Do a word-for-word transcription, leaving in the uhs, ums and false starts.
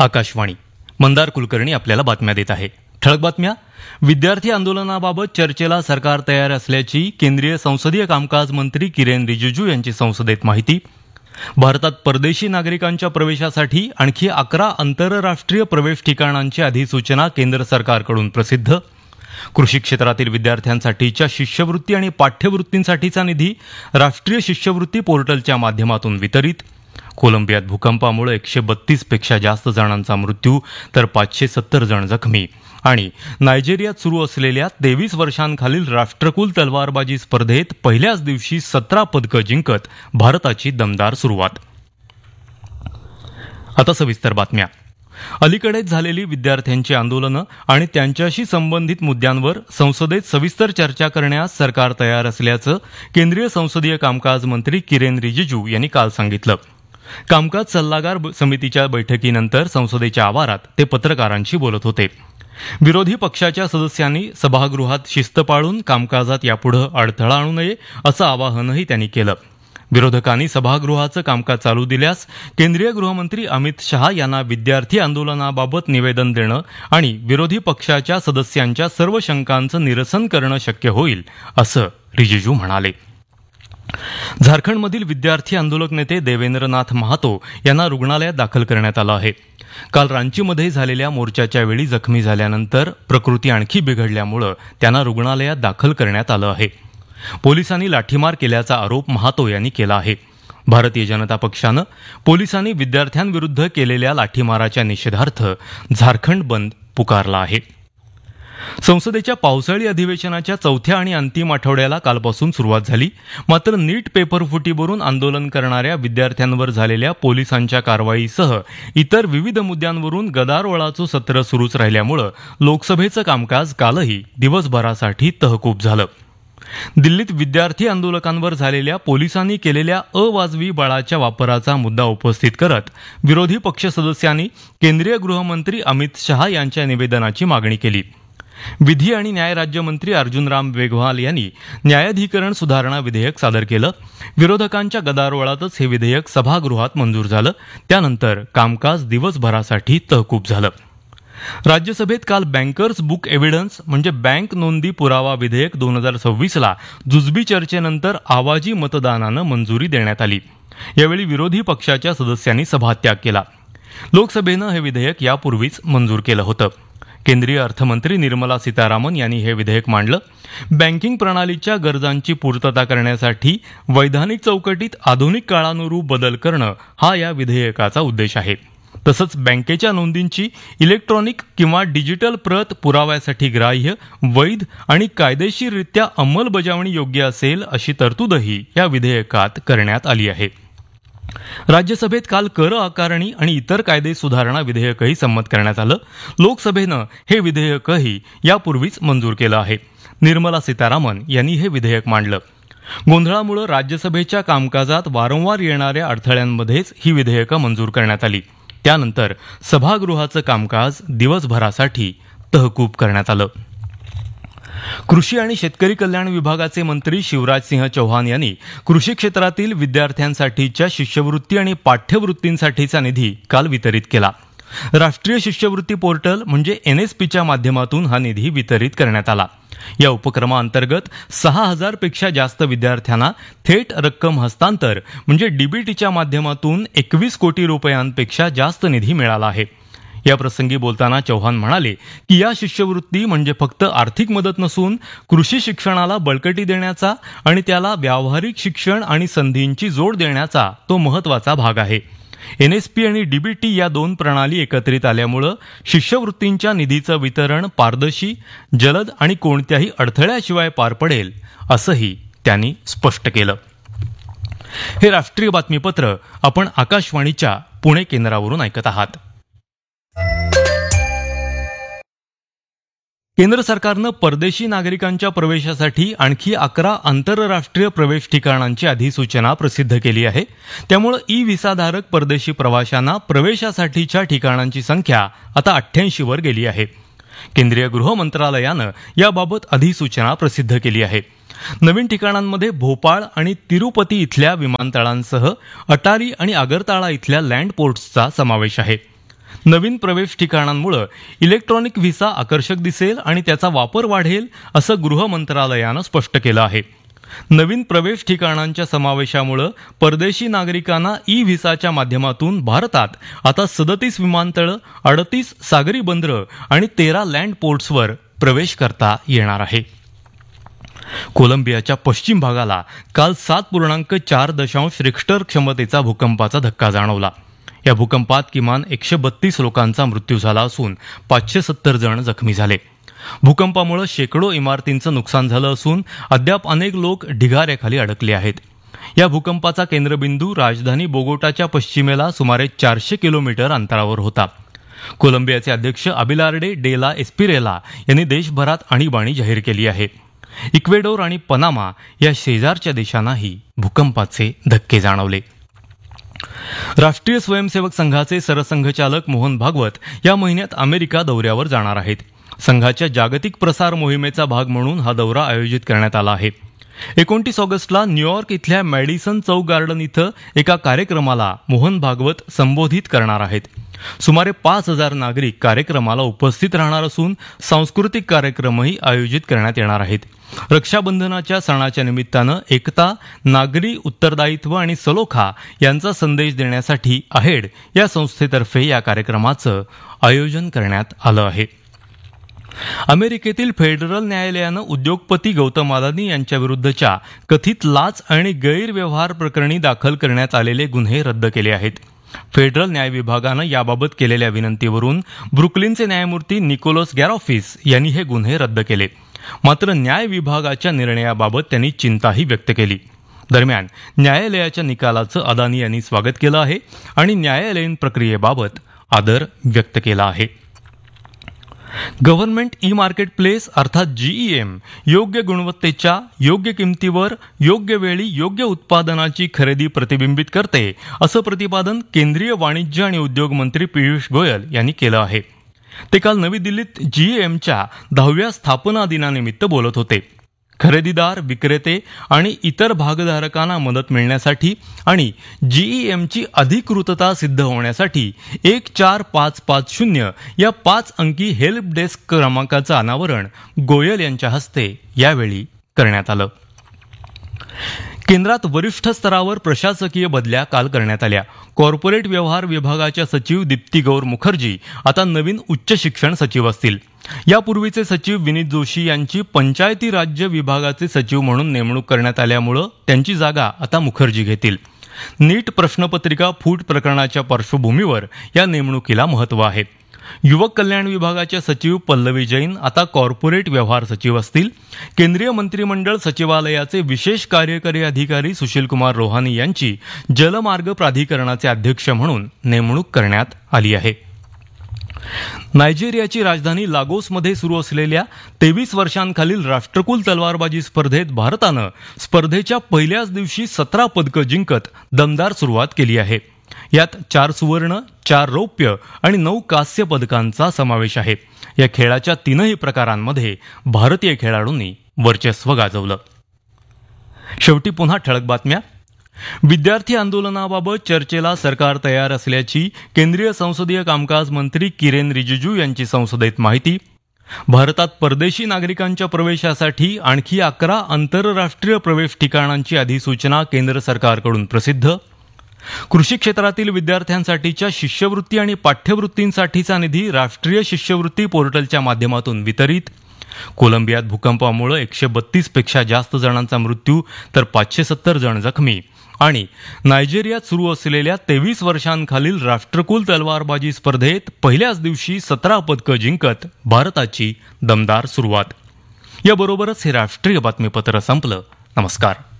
आकाशवाणी. मंदार कुलकर्णी आपल्याला बातम्या देत आहे. ठळक बातम्या. विद्यार्थी आंदोलनाबाबत चर्चेला सरकार तयार असल्याची केंद्रीय संसदीय कामकाज मंत्री किरेन रिजिजू यांची संसदेत माहिती. भारतात परदेशी नागरिकांच्या प्रवेशासाठी आणखी अकरा आंतरराष्ट्रीय प्रवेश ठिकाणांची अधिसूचना केंद्र सरकारकडून प्रसिद्ध. कृषी क्षेत्रातील विद्यार्थ्यांसाठीच्या शिष्यवृत्ती आणि पाठ्यवृत्तींसाठीचा निधी राष्ट्रीय शिष्यवृत्ती पोर्टलच्या माध्यमातून वितरित. कोलंबियात भूकंपामुळे एकशे बत्तीस पेक्षा जास्त जणांचा मृत्यू तर पाचशे सत्तर जण जखमी. आणि नायजेरियात सुरू असलेल्या तेवीस वर्षांखालील राष्ट्रकुल तलवारबाजी स्पर्धेत पहिल्याच दिवशी सतरा पदकं जिंकत भारताची दमदार सुरुवात. आता सविस्तर बातम्या. अलीकडेच झालेली विद्यार्थ्यांची आंदोलनं आणि त्यांच्याशी संबंधित मुद्द्यांवर संसदेत सविस्तर चर्चा करण्यास सरकार तयार असल्याचं केंद्रीय संसदीय कामकाज मंत्री किरेन रिजिजू यांनी काल सांगितलं. कामकाज सल्लागार समितीच्या बैठकीनंतर संसदेच्या आवारात ते पत्रकारांशी बोलत होते. विरोधी पक्षाच्या सदस्यांनी सभागृहात शिस्त पाळून कामकाजात यापुढे अडथळा आणू नये असं आवाहनही त्यांनी केलं. विरोधकांनी सभागृहाचं कामकाज चालू दिल्यास केंद्रीय गृहमंत्री अमित शहा यांना विद्यार्थी आंदोलनाबाबत निवेदन देणं आणि विरोधी पक्षाच्या सदस्यांच्या सर्व शंकांचं निरसन करणं शक्य होईल असं रिजिजू म्हणाले. झारखंडमधील विद्यार्थी आंदोलक नेते देवेंद्रनाथ महातो यांना रुग्णालयात दाखल करण्यात आलं आहे. काल रांचीमध्ये झालेल्या मोर्चाच्या वेळी जखमी झाल्यानंतर प्रकृती आणखी बिघडल्यामुळे त्यांना रुग्णालयात दाखल करण्यात आलं आहे. पोलिसांनी लाठीमार केल्याचा आरोप महातो यांनी केला आहे. भारतीय जनता पक्षानं पोलिसांनी विद्यार्थ्यांविरुद्ध केलेल्या लाठीमाराच्या निषेधार्थ झारखंड बंद पुकारला आहे. संसदेच्या पावसाळी अधिवेशनाच्या चौथ्या आणि अंतिम आठवड्याला कालपासून सुरुवात झाली. मात्र नीट पेपरफुटीवरून आंदोलन करणाऱ्या विद्यार्थ्यांवर झालेल्या पोलिसांच्या कारवाईसह इतर विविध मुद्द्यांवरून गदारोळाचं सत्र सुरूच राहिल्यामुळे लोकसभेचं कामकाज कालही दिवसभरासाठी तहकूब झालं. दिल्लीत विद्यार्थी आंदोलकांवर झालेल्या पोलिसांनी केलेल्या अवाजवी बळाच्या वापराचा मुद्दा उपस्थित करत विरोधी पक्ष सदस्यांनी केंद्रीय गृहमंत्री अमित शहा यांच्या निवेदनाची मागणी केली. विधी आणि न्याय राज्यमंत्री अर्जुनराम मेघवाल यांनी न्यायाधिकरण सुधारणा विधेयक सादर केलं. विरोधकांच्या गदारोळातच हे विधेयक सभागृहात मंजूर झालं. त्यानंतर कामकाज दिवसभरासाठी तहकूब झालं. राज्यसभेत काल बँकर्स बुक एव्हिडन्स म्हणजे बँक नोंदी पुरावा विधेयक दोन हजार सव्वीसला जुजबी चर्चेनंतर आवाजी मतदानानं मंजुरी देण्यात आली. यावेळी विरोधी पक्षाच्या सदस्यांनी सभात्याग केला. लोकसभेनं हे विधेयक यापूर्वीच मंजूर केलं होतं. केंद्रीय अर्थमंत्री निर्मला सीतारामन यांनी हे विधेयक मांडलं. बँकिंग प्रणालीच्या गरजांची पूर्तता करण्यासाठी वैधानिक चौकटीत आधुनिक काळानुरूप बदल करणं हा या विधेयकाचा उद्देश आहे. तसंच बँकेच्या नोंदींची इलेक्ट्रॉनिक किंवा डिजिटल प्रत पुराव्यासाठी ग्राह्य, वैध आणि कायदेशीररित्या अंमलबजावणी योग्य असेल अशी तरतूदही या विधेयकात करण्यात आली आहे. राज्यसभेत काल कर आकारणी आणि इतर कायदे सुधारणा विधेयकही संमत करण्यात आलं. लोकसभेनं हे विधेयकही यापूर्वीच मंजूर केलं आहे. निर्मला सीतारामन यांनी हे विधेयक मांडलं. गोंधळामुळे राज्यसभेच्या कामकाजात वारंवार येणाऱ्या अडथळ्यांमध्येच ही विधेयकं मंजूर करण्यात आली. त्यानंतर सभागृहाचं कामकाज दिवसभरासाठी तहकूब करण्यात आलं. कृषी आणि शेतकरी कल्याण विभागाचे मंत्री शिवराज सिंह चौहान यांनी कृषी क्षेत्रातील विद्यार्थ्यांसाठीच्या शिष्यवृत्ती आणि पाठ्यवृत्तींसाठीचा निधी काल वितरित केला. राष्ट्रीय शिष्यवृत्ती पोर्टल म्हणजे एन एस पीच्या माध्यमातून हा निधी वितरित करण्यात आला. या उपक्रमाअंतर्गत सहा हजार पेक्षा जास्त विद्यार्थ्यांना थेट रक्कम हस्तांतर म्हणजे डीबीटीच्या माध्यमातून एकवीस कोटी रुपयांपेक्षा जास्त निधी मिळाला आहे. या प्रसंगी बोलताना चौहान म्हणाले की या शिष्यवृत्ती म्हणजे फक्त आर्थिक मदत नसून कृषी शिक्षणाला बळकटी देण्याचा आणि त्याला व्यावहारिक शिक्षण आणि संधींची जोड देण्याचा तो महत्वाचा भाग आहे. एन एस पी आणि डीबीटी या दोन प्रणाली एकत्रित आल्यामुळे शिष्यवृत्तींच्या निधीचं वितरण पारदर्शी, जलद आणि कोणत्याही अडथळ्याशिवाय पार पडेल असंही त्यांनी स्पष्ट केलं. हे राष्ट्रीय बातमीपत्र आपण आकाशवाणीच्या पुणे केंद्रावरून ऐकत आहात. केंद्र सरकारनं परदेशी नागरिकांच्या प्रवेशासाठी आणखी अकरा आंतरराष्ट्रीय प्रवेश ठिकाणांची अधिसूचना प्रसिद्ध केली आहे. त्यामुळे ई व्हिसाधारक परदेशी प्रवाशांना प्रवेशासाठीच्या ठिकाणांची संख्या आता अठ्ठ्याऐंशी वर गेली आहे. केंद्रीय गृह मंत्रालयानं याबाबत अधिसूचना प्रसिद्ध केली आहे. नवीन ठिकाणांमध्ये भोपाळ आणि तिरुपती इथल्या विमानतळांसह अटारी आणि आगरताळा इथल्या लँड पोर्ट्सचा समावेश आहे. नवीन प्रवेश ठिकाणांमुळे इलेक्ट्रॉनिक व्हिसा आकर्षक दिसेल आणि त्याचा वापर वाढेल असं गृह मंत्रालयानं स्पष्ट केलं आहे. नवीन प्रवेश ठिकाणांच्या समावेशामुळे परदेशी नागरिकांना ई व्हिसाच्या माध्यमातून भारतात आता सदतीस विमानतळं, अडतीस सागरी बंदरं आणि तेरा लँड पोर्ट्सवर प्रवेश करता येणार आहे. कोलंबियाच्या पश्चिम भागाला काल सात पूर्णांक चार दशांश रिक्टर क्षमतेचा भूकंपाचा धक्का जाणवला. या भूकंपात किमान एकशे बत्तीस लोकांचा मृत्यू झाला असून पाचशे सत्तर जण जखमी झाले. भूकंपामुळे शेकडो इमारतींचं नुकसान झालं असून अद्याप अनेक लोक ढिगाऱ्याखाली अडकले आहेत. या भूकंपाचा केंद्रबिंदू राजधानी बोगोटाच्या पश्चिमेला सुमारे चारशे किलोमीटर अंतरावर होता. कोलंबियाचे अध्यक्ष अबिलार्डे डे ला एस्पिरेला यांनी देशभरात आणीबाणी जाहीर केली आहे. इक्वेडोर आणि पनामा या शेजारच्या देशांनाही भूकंपाचे धक्के जाणवले. राष्ट्रीय स्वयंसेवक संघाचे सरसंघचालक मोहन भागवत या महिन्यात अमेरिका दौऱ्यावर जाणार आहेत. संघाच्या जागतिक प्रसार मोहिमेचा भाग म्हणून हा दौरा आयोजित करण्यात आला आहे. एकोणतीस ऑगस्टला न्यूयॉर्क इथल्या मॅडिसन चौक गार्डन इथं एका कार्यक्रमाला मोहन भागवत संबोधित करणार आहेत. सुमारे पाच हजार नागरिक कार्यक्रमाला उपस्थित राहणार असून सांस्कृतिक कार्यक्रमही आयोजित करण्यात येणार आहेत. रक्षाबंधनाच्या सणाच्या निमित्तानं एकता, नागरी उत्तरदायित्व आणि सलोखा यांचा संदेश देण्यासाठी अहेड या संस्थेतर्फे या कार्यक्रमाचं आयोजन करण्यात आलं आहे. अमेरिकेतील फेडरल न्यायालयानं उद्योगपती गौतम अदानी यांच्याविरुद्धच्या कथित लाच आणि गैरव्यवहार प्रकरणी दाखल करण्यात आलेले गुन्हे रद्द केले आहेत. फेडरल न्याय विभागानं याबाबत केलेल्या विनंतीवरून ब्रुकलिनचे न्यायमूर्ती निकोलस गॅरोफिस यांनी हे गुन्हे रद्द केले. मात्र न्याय विभागाच्या निर्णयाबाबत त्यांनी चिंताही व्यक्त केली. दरम्यान न्यायालयाच्या निकालाचं अदानी यांनी स्वागत केलं आहे आणि न्यायालयीन प्रक्रियेबाबत आदर व्यक्त केला आहे. गव्हर्नमेंट ई मार्केट प्लेस अर्थात जीईएम योग्य गुणवत्तेच्या, योग्य किमतीवर, योग्य वेळी योग्य उत्पादनाची खरेदी प्रतिबिंबित करते असं प्रतिपादन केंद्रीय वाणिज्य आणि उद्योग मंत्री पियुष गोयल यांनी केलं आहे. ते काल नवी दिल्लीत जीईएमच्या दहाव्या स्थापना दिनानिमित्त बोलत होते. खरेदीदार, विक्रेते आणि इतर भागधारकांना मदत मिळण्यासाठी आणि जीईएमची अधिकृतता सिद्ध होण्यासाठी एक चार पाच पाच शून्य या पाच अंकी हेल्प डेस्क क्रमांकाचं अनावरण गोयल यांच्या हस्ते यावेळी करण्यात आलं. केंद्रात वरिष्ठ स्तरावर प्रशासकीय बदल्या काल करण्यात आल्या. कॉर्पोरेट व्यवहार विभागाच्या सचिव दीप्ती गौर मुखर्जी आता नवीन उच्च शिक्षण सचिव असतील. यापूर्वीचे सचिव विनीत जोशी यांची पंचायती राज्य विभागाचे सचिव म्हणून नेमणूक करण्यात आल्यामुळे त्यांची जागा आता मुखर्जी घेतील. नीट प्रश्नपत्रिका फूट प्रकरणाच्या पार्श्वभूमीवर या नेमणुकीला महत्त्व आहे. युवक कल्याण विभागाच्या सचिव पल्लवी जैन आता कॉर्पोरेट व्यवहार सचिव असतील. केंद्रीय मंत्रिमंडळ सचिवालयाचे विशेष कार्यकारी अधिकारी सुशीलकुमार रोहानी यांची जलमार्ग प्राधिकरणाचे अध्यक्ष म्हणून नेमणूक करण्यात आली आहे. नायजेरियाची राजधानी लागोसमध्ये सुरू असलेल्या तेवीस वर्षांखालील राष्ट्रकुल तलवारबाजी स्पर्धेत भारतानं स्पर्धेच्या पहिल्याच दिवशी सतरा पदकं जिंकत दमदार सुरुवात केली आहे. यात चार सुवर्ण, चार रौप्य आणि नऊ कांस्य पदकांचा समावेश आहे. या खेळाच्या तीनही प्रकारांमध्ये भारतीय खेळाडूंनी वर्चस्व गाजवलं. शेवटी पुन्हा ठळक बातम्या. विद्यार्थी आंदोलनाबाबत चर्चेला सरकार तयार असल्याची केंद्रीय संसदीय कामकाज मंत्री किरेन रिजिजू यांची संसदेत माहिती. भारतात परदेशी नागरिकांच्या प्रवेशासाठी आणखी अकरा आंतरराष्ट्रीय प्रवेश ठिकाणांची अधिसूचना केंद्र सरकारकडून प्रसिद्ध. कृषी क्षेत्रातील विद्यार्थ्यांसाठीच्या शिष्यवृत्ती आणि पाठ्यवृत्तींसाठीचा निधी राष्ट्रीय शिष्यवृत्ती पोर्टलच्या माध्यमातून वितरित. कोलंबियात भूकंपामुळे एकशे बत्तीस पेक्षा जास्त जणांचा मृत्यू तर पाचशे सत्तर जण जखमी. आणि नायजेरियात सुरू असलेल्या तेवीस वर्षांखालील राष्ट्रकुल तलवारबाजी स्पर्धेत पहिल्याच दिवशी सतरा पदकं जिंकत भारताची दमदार सुरुवात. याबरोबरच हे राष्ट्रीय बातमीपत्र संपलं. नमस्कार.